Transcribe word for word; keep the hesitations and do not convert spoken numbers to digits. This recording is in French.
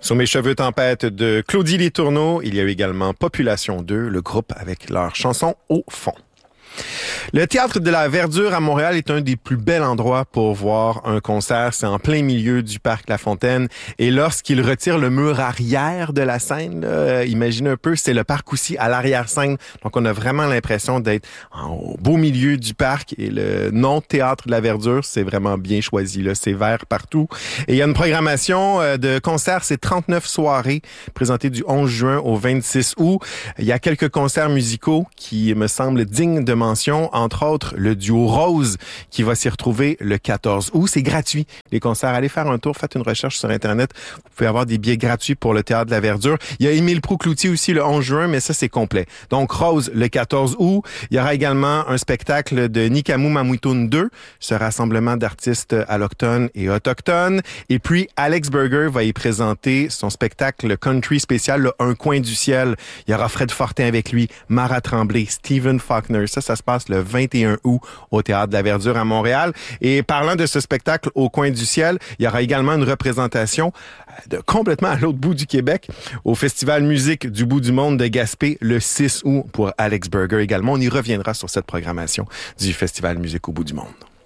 Sur mes cheveux tempête de Claudie Letourneau, il y a eu également Population deux, le groupe avec leur chanson Au fond. Le Théâtre de la Verdure à Montréal est un des plus bels endroits pour voir un concert. C'est en plein milieu du parc La Fontaine. Et lorsqu'il retire le mur arrière de la scène, là, euh, imaginez un peu, c'est le parc aussi à l'arrière-scène. Donc, on a vraiment l'impression d'être en, au beau milieu du parc. Et le nom Théâtre de la Verdure, c'est vraiment bien choisi. Là. C'est vert partout. Et il y a une programmation euh, de concerts. C'est trente-neuf soirées présentées du onze juin au vingt-six août. Il y a quelques concerts musicaux qui me semblent dignes de mention, entre autres le duo Rose qui va s'y retrouver le quatorze août. C'est gratuit, les concerts. Allez faire un tour, faites une recherche sur Internet. Vous pouvez avoir des billets gratuits pour le Théâtre de la Verdure. Il y a Émile Proulx-Cloutier aussi le onze juin, mais ça, c'est complet. Donc, Rose le quatorze août. Il y aura également un spectacle de Nikamu Mamuitoun deux, ce rassemblement d'artistes allochtones et autochtones. Et puis, Alex Burger va y présenter son spectacle country spécial, le Un coin du ciel. Il y aura Fred Fortin avec lui, Mara Tremblay, Stephen Faulkner. Ça, ça se passe le vingt et un août au Théâtre de la Verdure à Montréal. Et parlant de ce spectacle Au coin du ciel, il y aura également une représentation de complètement à l'autre bout du Québec au Festival Musique du bout du monde de Gaspé le six août pour Alex Burger également. On y reviendra sur cette programmation du Festival Musique au bout du monde.